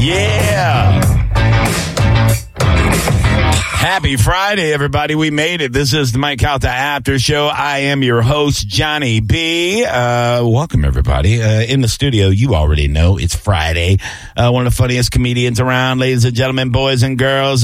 Yeah. Happy Friday, everybody. We made it. This is the Mike Calta After Show. I am your host, Johnny B. Welcome, everybody. In the studio, you already know it's Friday. One of the funniest comedians around, ladies and gentlemen, boys and girls.